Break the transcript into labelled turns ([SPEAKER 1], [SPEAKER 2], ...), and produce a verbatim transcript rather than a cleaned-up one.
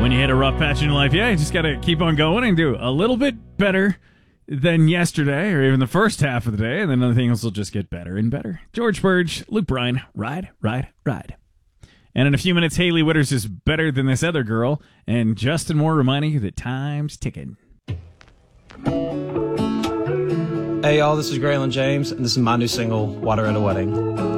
[SPEAKER 1] when you hit a rough patch in your life, yeah, you just got to keep on going and do a little bit better than yesterday or even the first half of the day, and then other things will just get better and better. George Burge, Luke Bryan, ride, ride, ride. And in a few minutes, Hailey Whitters is better than this other girl, and Justin Moore reminding you that time's ticking.
[SPEAKER 2] Hey, y'all, this is Graylin James, and this is my new single, Water at a Wedding.